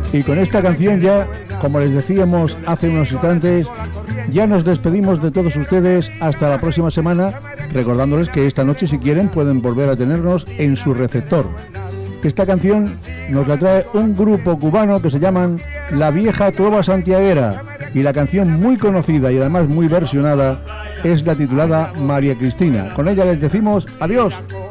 Y con esta canción ya, como les decíamos hace unos instantes, ya nos despedimos de todos ustedes hasta la próxima semana, recordándoles que esta noche, si quieren, pueden volver a tenernos en su receptor. Esta canción nos la trae un grupo cubano que se llaman La Vieja Trova Santiaguera, y la canción muy conocida y además muy versionada es la titulada María Cristina. Con ella les decimos adiós.